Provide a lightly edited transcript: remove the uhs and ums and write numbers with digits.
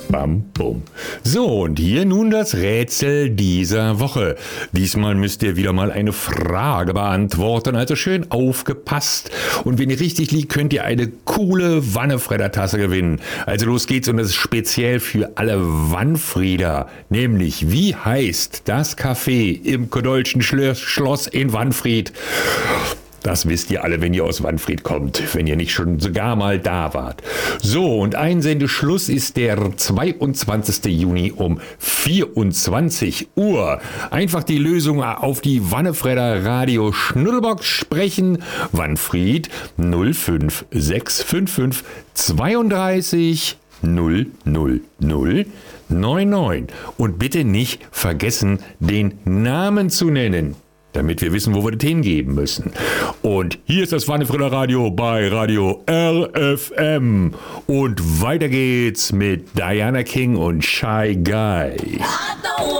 Bam, bum. So, und hier nun das Rätsel dieser Woche. Diesmal müsst ihr wieder mal eine Frage beantworten, also schön aufgepasst. Und wenn ihr richtig liegt, könnt ihr eine coole Wannefredder-Tasse gewinnen. Also los geht's, und das ist speziell für alle Wannfrieder. Nämlich, wie heißt das Café im Kodolschen Schloss in Wannfried? Das wisst ihr alle, wenn ihr aus Wannfried kommt, wenn ihr nicht schon sogar mal da wart. So, und Einsendeschluss ist der 22. Juni um 24 Uhr. Einfach die Lösung auf die Wannefredder Radio Schnuddelbox sprechen. Wannfried 05655 32 00099. Und bitte nicht vergessen, den Namen zu nennen, damit wir wissen, wo wir das hingeben müssen. Und hier ist das Wannefredder Radio bei Radio RFM. Und weiter geht's mit Diana King und Shy Guy.